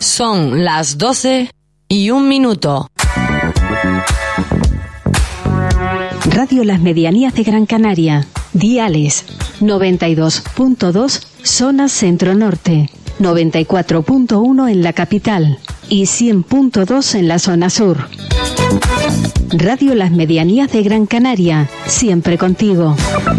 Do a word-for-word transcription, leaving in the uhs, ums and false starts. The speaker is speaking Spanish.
Son las doce y un minuto. Radio Las Medianías de Gran Canaria. Diales noventa y dos punto dos zona centro-norte, noventa y cuatro punto uno en la capital y cien punto dos en la zona sur. Radio Las Medianías de Gran Canaria, siempre contigo.